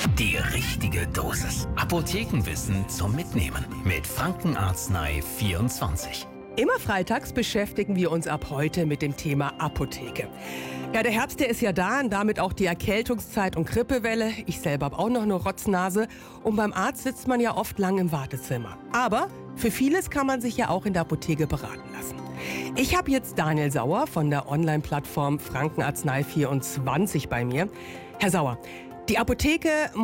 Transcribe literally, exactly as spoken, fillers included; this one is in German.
Die richtige Dosis. Apothekenwissen zum Mitnehmen mit Franken Arznei vierundzwanzig. Immer freitags beschäftigen wir uns ab heute mit dem Thema Apotheke. Ja, der Herbst, der ist ja da und damit auch die Erkältungszeit und Grippewelle. Ich selber habe auch noch eine Rotznase und beim Arzt sitzt man ja oft lang im Wartezimmer. Aber für vieles kann man sich ja auch in der Apotheke beraten lassen. Ich habe jetzt Daniel Sauer von der Online-Plattform Franken Arznei vierundzwanzig bei mir. Herr Sauer, die Apotheke